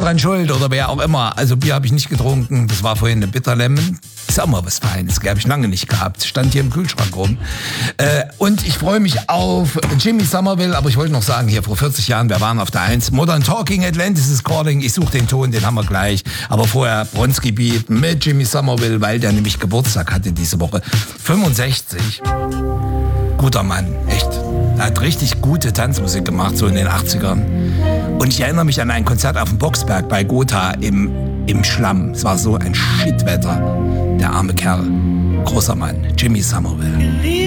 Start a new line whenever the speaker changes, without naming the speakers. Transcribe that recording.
dran schuld oder wer auch immer. Also Bier habe ich nicht getrunken. Das war vorhin eine Bitterlemon. Ist auch mal was Feines. Habe ich lange nicht gehabt. Stand hier im Kühlschrank rum. Und ich freue mich auf Jimmy Somerville. Aber ich wollte noch sagen, hier vor 40 Jahren, wir waren auf der 1. Modern Talking, Atlantis is Calling. Ich suche den Ton, den haben wir gleich. Aber vorher Bronski Beat mit Jimmy Somerville, weil der nämlich Geburtstag hatte diese Woche. 65. Guter Mann, echt. Er hat richtig gute Tanzmusik gemacht, so in den 80ern. Und ich erinnere mich an ein Konzert auf dem Boxberg bei Gotha im Schlamm. Es war so ein Shitwetter. Der arme Kerl. Großer Mann, Jimmy Somerville.